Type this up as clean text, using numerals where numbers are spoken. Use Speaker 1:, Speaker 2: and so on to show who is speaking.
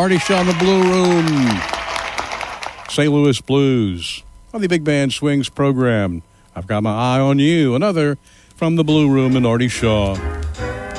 Speaker 1: Artie Shaw in the Blue Room. St. Louis Blues on the Big Band Swings program. I've got my eye on you. Another from the Blue Room and Artie Shaw.